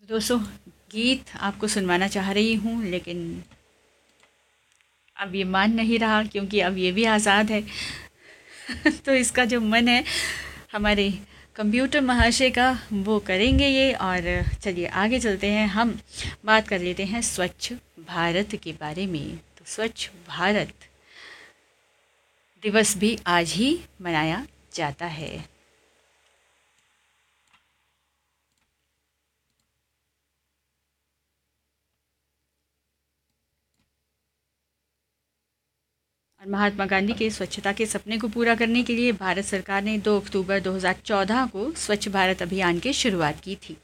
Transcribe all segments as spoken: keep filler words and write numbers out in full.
दोस्तों, गीत आपको सुनवाना चाह रही हूँ, लेकिन अब ये मान नहीं रहा क्योंकि अब ये भी आज़ाद है। तो इसका जो मन है हमारे कंप्यूटर महाशय का, वो करेंगे ये। और चलिए आगे चलते हैं, हम बात कर लेते हैं स्वच्छ भारत के बारे में। तो स्वच्छ भारत दिवस भी आज ही मनाया जाता है। और महात्मा गांधी के स्वच्छता के सपने को पूरा करने के लिए भारत सरकार ने दो अक्टूबर दो हज़ार चौदह को स्वच्छ भारत अभियान की शुरुआत की थी।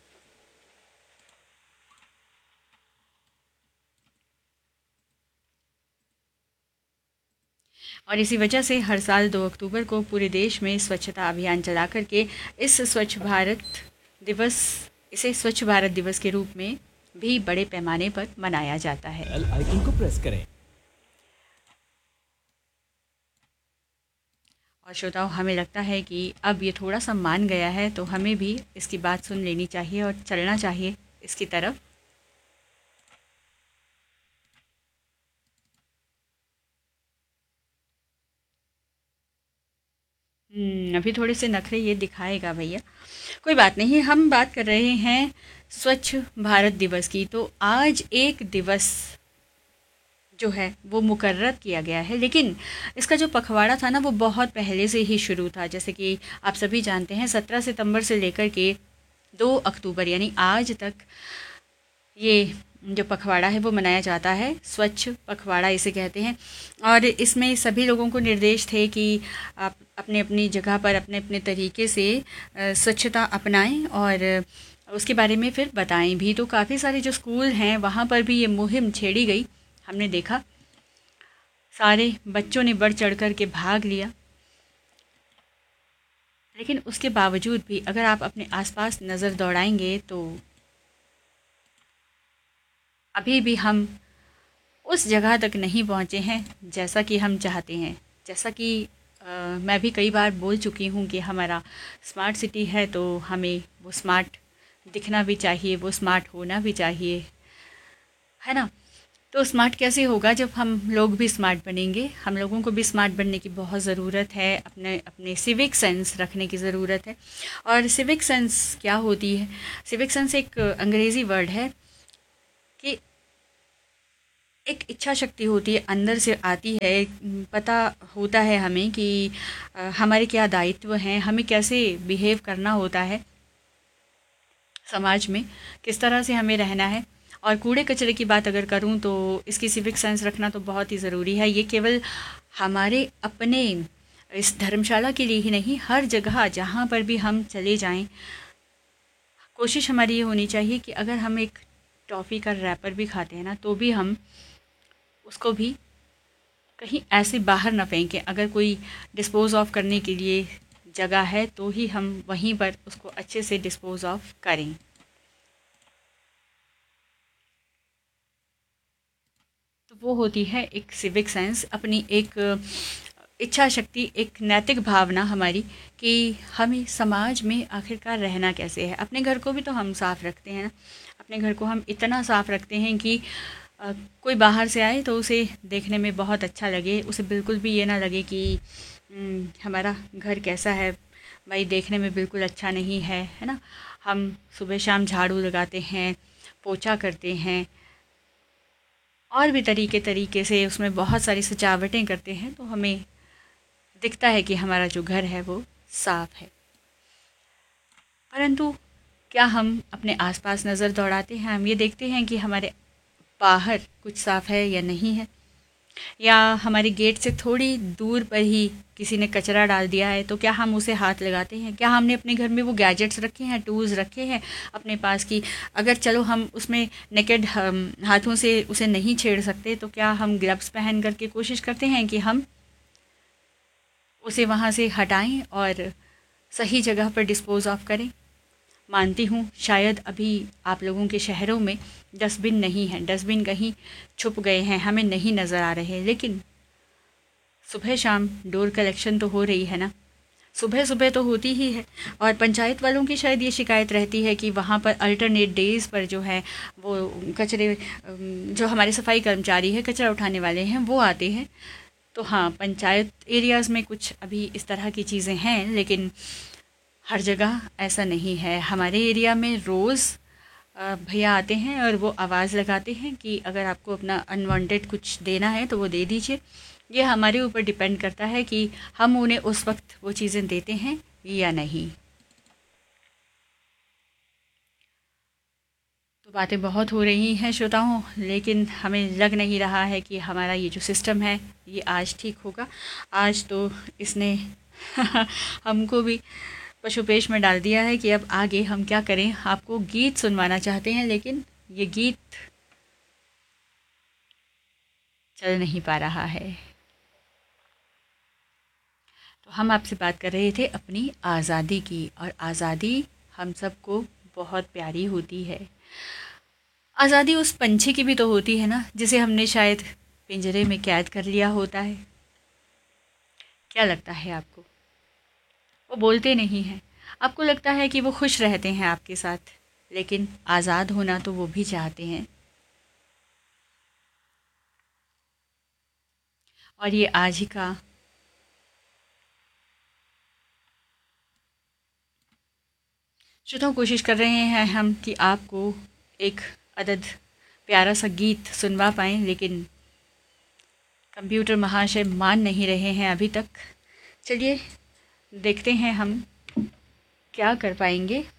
और इसी वजह से हर साल दो अक्टूबर को पूरे देश में स्वच्छता अभियान चला करके इस स्वच्छ भारत दिवस इसे स्वच्छ भारत दिवस के रूप में भी बड़े पैमाने पर मनाया जाता है। बेल आइकन को प्रेस करें। और श्रोताओं, हमें लगता है कि अब ये थोड़ा सा मान गया है, तो हमें भी इसकी बात सुन लेनी चाहिए और चलना चाहिए इसकी तरफ। हम्म, अभी थोड़े से नखरे ये दिखाएगा भैया। कोई बात नहीं, हम बात कर रहे हैं स्वच्छ भारत दिवस की। तो आज एक दिवस जो है वो मुकर्रर किया गया है, लेकिन इसका जो पखवाड़ा था ना, वो बहुत पहले से ही शुरू था। जैसे कि आप सभी जानते हैं, सत्रह सितंबर से लेकर के दो अक्टूबर यानी आज तक ये जो पखवाड़ा है वो मनाया जाता है। स्वच्छ पखवाड़ा इसे कहते हैं। और इसमें सभी लोगों को निर्देश थे कि आप अपने अपनी जगह पर अपने अपने तरीके से अ, स्वच्छता अपनाएं और उसके बारे में फिर बताएं भी। तो काफ़ी सारे जो स्कूल हैं वहाँ पर भी ये मुहिम छेड़ी गई। हमने देखा सारे बच्चों ने बढ़ चढ़ कर के भाग लिया। लेकिन उसके बावजूद भी अगर आप अपने आसपास नज़र दौड़ाएंगे तो अभी भी हम उस जगह तक नहीं पहुँचे हैं जैसा कि हम चाहते हैं। जैसा कि अ, मैं भी कई बार बोल चुकी हूँ कि हमारा स्मार्ट सिटी है, तो हमें वो स्मार्ट दिखना भी चाहिए, वो स्मार्ट होना भी चाहिए, है ना। तो स्मार्ट कैसे होगा जब हम लोग भी स्मार्ट बनेंगे। हम लोगों को भी स्मार्ट बनने की बहुत ज़रूरत है, अपने अपने सिविक सेंस रखने की ज़रूरत है। और सिविक सेंस क्या होती है? सिविक सेंस एक अंग्रेज़ी वर्ड है कि एक इच्छा शक्ति होती है, अंदर से आती है। पता होता है हमें कि अ, हमारे क्या दायित्व हैं, हमें कैसे बिहेव करना होता है समाज में, किस तरह से हमें रहना है। और कूड़े कचरे की बात अगर करूं तो इसकी सिविक सेंस रखना तो बहुत ही ज़रूरी है। ये केवल हमारे अपने इस धर्मशाला के लिए ही नहीं, हर जगह जहाँ पर भी हम चले जाएं, कोशिश हमारी ये होनी चाहिए कि अगर हम एक टॉफ़ी का रैपर भी खाते हैं ना, तो भी हम उसको भी कहीं ऐसे बाहर ना फेंकें। अगर कोई डिस्पोज़ ऑफ करने के लिए जगह है तो ही हम वहीं पर उसको अच्छे से डिस्पोज़ ऑफ करें। तो वो होती है एक सिविक सेंस, अपनी एक इच्छा शक्ति, एक नैतिक भावना हमारी कि हमें समाज में आखिरकार रहना कैसे है। अपने घर को भी तो हम साफ़ रखते हैं ना। अपने घर को हम इतना साफ़ रखते हैं कि अ, कोई बाहर से आए तो उसे देखने में बहुत अच्छा लगे, उसे बिल्कुल भी ये ना लगे कि "हम्म, हमारा घर कैसा है भाई, देखने में बिल्कुल अच्छा नहीं है", है ना। हम सुबह शाम झाड़ू लगाते हैं, पोछा करते हैं और भी तरीके तरीके से उसमें बहुत सारी सजावटें करते हैं, तो हमें दिखता है कि हमारा जो घर है वो साफ़ है। परंतु क्या हम अपने आसपास नज़र दौड़ाते हैं? हम ये देखते हैं कि हमारे बाहर कुछ साफ़ है या नहीं है, या हमारे गेट से थोड़ी दूर पर ही किसी ने कचरा डाल दिया है तो क्या हम उसे हाथ लगाते हैं? क्या हमने अपने घर में वो गैजेट्स रखे हैं, टूल्स रखे हैं अपने पास की, अगर चलो हम उसमें नेकेड हाथों से उसे नहीं छेड़ सकते, तो क्या हम ग्लव्स पहन करके कोशिश करते हैं कि हम उसे वहाँ से हटाएं और सही जगह पर डिस्पोज़ ऑफ करें? मानती हूँ शायद अभी आप लोगों के शहरों में डस्टबिन नहीं है, डस्टबिन कहीं छुप गए हैं, हमें नहीं नज़र आ रहे, लेकिन सुबह शाम डोर कलेक्शन तो हो रही है ना। सुबह सुबह तो होती ही है। और पंचायत वालों की शायद ये शिकायत रहती है कि वहाँ पर अल्टरनेट डेज़ पर जो है वो कचरे अम, जो हमारे सफाई कर्मचारी है, कचरा उठाने वाले हैं, वो आते हैं। तो हाँ, पंचायत एरियाज़ में कुछ अभी इस तरह की चीज़ें हैं, लेकिन हर जगह ऐसा नहीं है। हमारे एरिया में रोज़ अ, भैया आते हैं और वो आवाज़ लगाते हैं कि अगर आपको अपना अनवांटेड कुछ देना है तो वो दे दीजिए। ये हमारे ऊपर डिपेंड करता है कि हम उन्हें उस वक्त वो चीज़ें देते हैं या नहीं। तो बातें बहुत हो रही हैं श्रोताओं, लेकिन हमें लग नहीं रहा है कि हमारा ये जो सिस्टम है ये आज ठीक होगा। आज तो इसने हमको भी पशुपेश में डाल दिया है कि अब आगे हम क्या करें। आपको गीत सुनवाना चाहते हैं, लेकिन ये गीत चल नहीं पा रहा है। तो हम आपसे बात कर रहे थे अपनी आज़ादी की, और आज़ादी हम सबको बहुत प्यारी होती है। आज़ादी उस पंछी की भी तो होती है ना, जिसे हमने शायद पिंजरे में कैद कर लिया होता है। क्या लगता है आपको? वो बोलते नहीं हैं, आपको लगता है कि वो खुश रहते हैं आपके साथ, लेकिन आज़ाद होना तो वो भी चाहते हैं। और ये आज ही का श्रोताओं, कोशिश कर रहे हैं हम कि आपको एक अदद प्यारा सा गीत सुनवा पाएँ, लेकिन कंप्यूटर महाशय मान नहीं रहे हैं अभी तक। चलिए देखते हैं हम क्या कर पाएंगे।